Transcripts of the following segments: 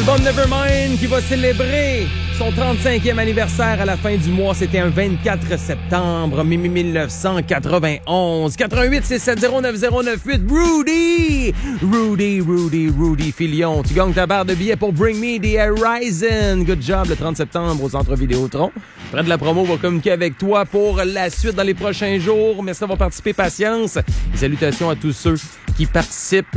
L'album Nevermind qui va célébrer son 35e anniversaire à la fin du mois. C'était un 24 septembre 1991. 88 670 9098. Rudy Filion. Tu gagnes ta barre de billets pour Bring Me the Horizon. Good job le 30 septembre au Centre Vidéotron. Près de la promo, on va communiquer avec toi pour la suite dans les prochains jours. Merci d'avoir participé. Patience. Et salutations à tous ceux qui participent.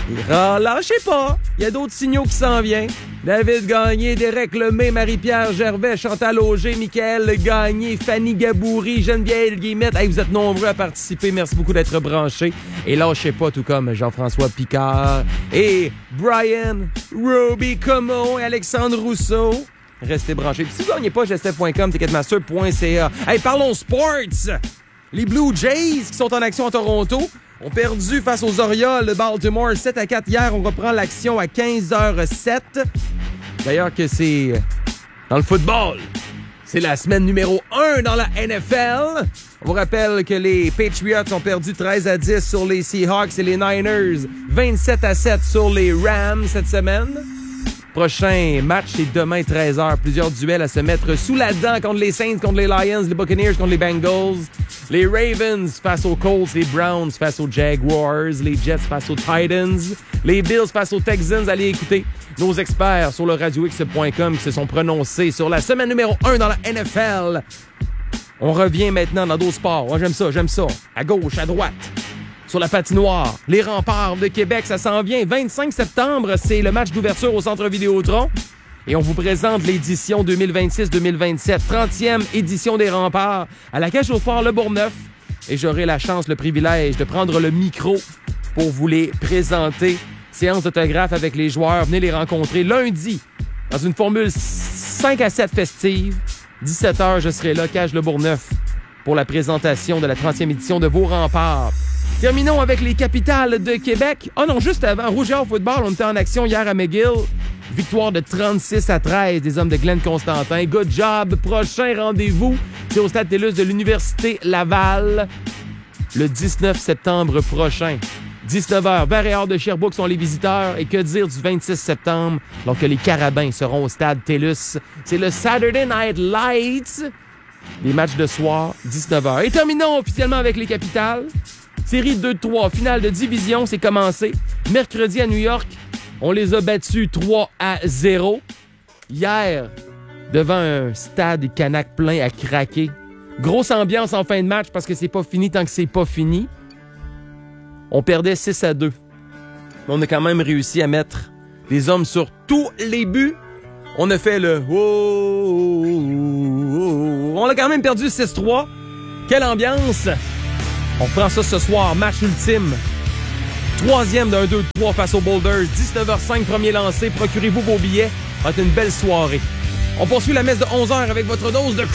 Lâchez pas. Il y a d'autres signaux qui s'en viennent. David Gagné, Derek Lemay, Marie-Pierre Gervais, Chantal Auger, Michael Gagné, Fanny Gaboury, Geneviève Guillemette. Hey, vous êtes nombreux à participer. Merci beaucoup d'être branchés. Et lâchez pas, tout comme Jean-François Picard et Brian, Roby Como et Alexandre Rousseau. Restez branchés. Puis si vous gagnez pas, gestef.com, ticketmaster.ca. Hey, parlons sports! Les Blue Jays qui sont en action à Toronto ont perdu face aux Orioles de Baltimore 7-4 hier. On reprend l'action à 15h07. D'ailleurs que c'est dans le football. C'est la semaine numéro 1 dans la NFL. On vous rappelle que les Patriots ont perdu 13-10 sur les Seahawks et les Niners 27-7 sur les Rams cette semaine. Prochain match, c'est demain 13h. Plusieurs duels à se mettre sous la dent contre les Saints, contre les Lions, les Buccaneers contre les Bengals, les Ravens face aux Colts, les Browns face aux Jaguars, les Jets face aux Titans, les Bills face aux Texans. Allez écouter nos experts sur le radiox.com qui se sont prononcés sur la semaine numéro 1 dans la NFL. On revient maintenant dans d'autres sports. Moi, j'aime ça. À gauche, à droite. Sur la patinoire, les Remparts de Québec, ça s'en vient. 25 septembre, c'est le match d'ouverture au Centre Vidéotron. Et on vous présente l'édition 2026-2027, 30e édition des Remparts à la Cage aux Sports Le Bourgneuf. Et j'aurai la chance, le privilège de prendre le micro pour vous les présenter. Séance d'autographe avec les joueurs. Venez les rencontrer lundi dans une formule 5 à 7 festive. 17h, je serai là, Cage Le Bourgneuf, pour la présentation de la 30e édition de vos Remparts. Terminons avec les Capitales de Québec. Oh non, juste avant, Rouge et Or Football, on était en action hier à McGill. Victoire de 36-13 des hommes de Glenn Constantin. Good job. Prochain rendez-vous, c'est au Stade TELUS de l'Université Laval le 19 septembre prochain. 19h, Vert et Or de Sherbrooke sont les visiteurs. Et que dire du 26 septembre, alors que les Carabins seront au Stade TELUS. C'est le Saturday Night Lights. Les matchs de soir, 19h. Et terminons officiellement avec les Capitales. Série 2-3, finale de division, c'est commencé. Mercredi à New York, on les a battus 3-0. Hier, devant un stade Canac plein à craquer. Grosse ambiance en fin de match parce que c'est pas fini tant que c'est pas fini. On perdait 6-2. Mais on a quand même réussi à mettre les hommes sur tous les buts. On a fait le... On a quand même perdu 6-3. Quelle ambiance! On reprend ça ce soir, match ultime. 3e d'un 2-3 face aux Boulders. 19h05, premier lancé. Procurez-vous vos billets. Ça va être une belle soirée. On poursuit la messe de 11h avec votre dose de